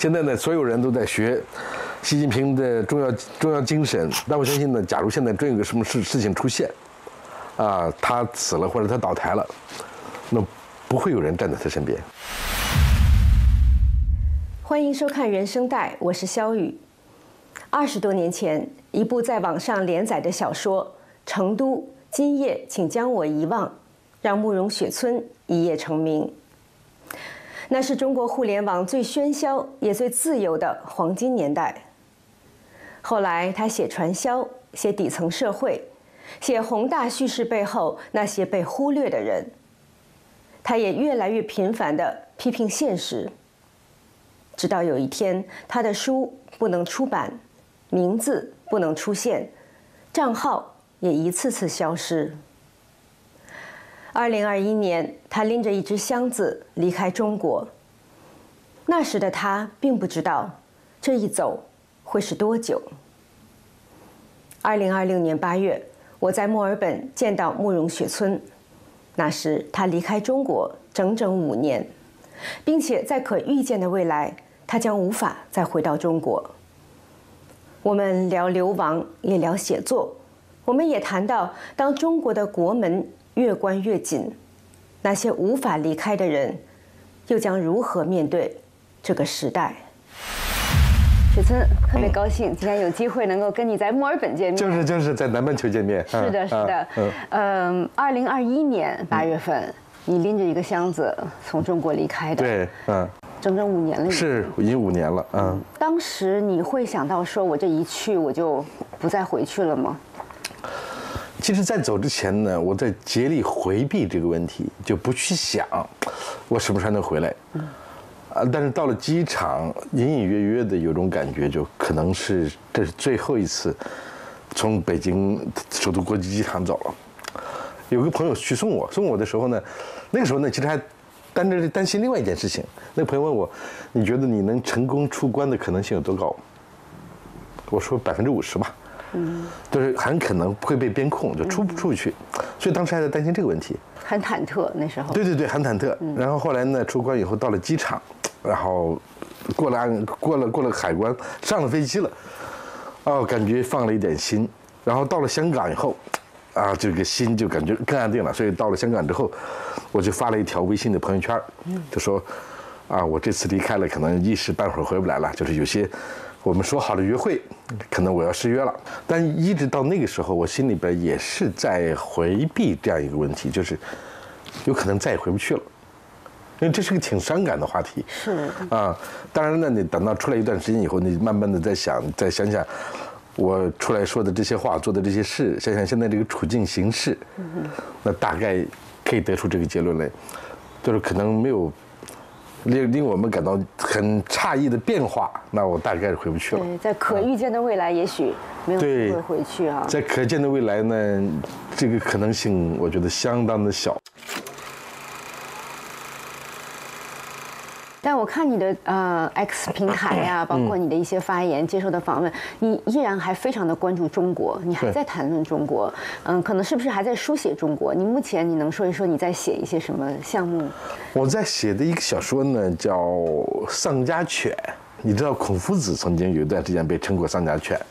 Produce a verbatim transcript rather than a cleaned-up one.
现在呢，所有人都在学习近平的重要重要精神。但我相信呢，假如现在真有个什么事事情出现，啊，他死了或者他倒台了，那不会有人站在他身边。 欢迎收看《人生代》，我是萧雨。二十多年前，一部在网上连载的小说《成都今夜，请将我遗忘》，让慕容雪村一夜成名。那是中国互联网最喧嚣也最自由的黄金年代。后来，他写传销，写底层社会，写宏大叙事背后那些被忽略的人。他也越来越频繁地批评现实。直到有一天，他的书不能出版，名字不能出现，账号也一次次消失。二零二一年，他拎着一只箱子离开中国。那时的他并不知道，这一走会是多久。二零二六年八月，我在墨尔本见到慕容雪村。那时他离开中国整整五年，并且在可预见的未来，他将无法再回到中国。我们聊流亡，也聊写作，我们也谈到，当中国的国门越关越紧，那些无法离开的人，又将如何面对这个时代？雪村，特别高兴今天有机会能够跟你在墨尔本见面， 就是就是在南半球见面。 是的，是的。嗯，二零二一年八月份，你拎着一个箱子从中国离开的。 对，嗯， 整整五年了。 是，已经五年了。嗯。 当时你会想到说，我这一去我就不再回去了吗？ 其实，在走之前呢，我在竭力回避这个问题，就不去想我什么时候能回来。嗯。啊，但是到了机场，隐隐约约的有种感觉，就可能是这是最后一次从北京首都国际机场走了。有个朋友去送我，送我的时候呢，那个时候呢，其实还担着担心另外一件事情。那个朋友问我，你觉得你能成功出关的可能性有多高？我说百分之五十吧。嗯，就是很可能会被边控，就出不出去，所以当时还在担心这个问题， 很忐忑那时候。 对对对，很忐忑。然后后来呢，出关以后到了机场，然后过了岸，过了过了海关，上了飞机了，哦，感觉放了一点心。然后到了香港以后，啊，这个心就感觉更安定了。所以到了香港之后，我就发了一条微信的朋友圈，就说，啊，我这次离开了，可能一时半会儿回不来了，就是有些我们说好的约会，可能我要失约了。但一直到那个时候，我心里边也是在回避这样一个问题，就是有可能再也回不去了，因为这是个挺伤感的话题。 是啊，当然呢，你等到出来一段时间以后，你慢慢的再想，再想想我出来说的这些话，做的这些事，想想现在这个处境形势，嗯、那大概可以得出这个结论来，就是可能没有令令我们感到很诧异的变化，那我大概是回不去了。 对，在可预见的未来，也许没有机会回去啊。 在可见的未来呢，这个可能性我觉得相当的小。 但我看你的呃 X 平台呀、啊，包括你的一些发言、接受的访问，你依然还非常的关注中国，你还在谈论中国，嗯，可能是不是还在书写中国？你目前你能说一说你在写一些什么项目？ 我在写的一个小说呢，叫《丧家犬》。你知道孔夫子曾经有一段时间被称过丧家犬